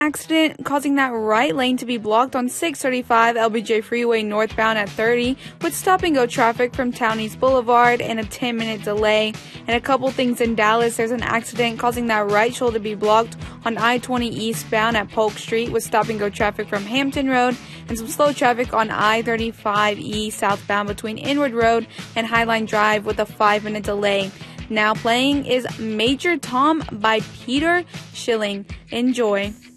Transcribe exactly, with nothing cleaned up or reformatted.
Accident causing that right lane to be blocked on six thirty-five L B J Freeway northbound at thirty with stop-and-go traffic from Town East Boulevard and a ten minute delay. And a couple things in Dallas, there's an accident causing that right shoulder to be blocked on I twenty eastbound at Polk Street with stop-and-go traffic from Hampton Road and some slow traffic on I thirty-five E southbound between Inwood Road and Highline Drive with a five minute delay. Now playing is Major Tom by Peter Schilling. Enjoy.